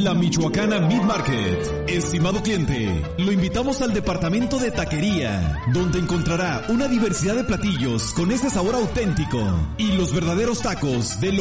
La Michoacana Meat Market. Estimado cliente, lo invitamos al departamento de taquería, donde encontrará una diversidad de platillos con ese sabor auténtico y los verdaderos tacos de lo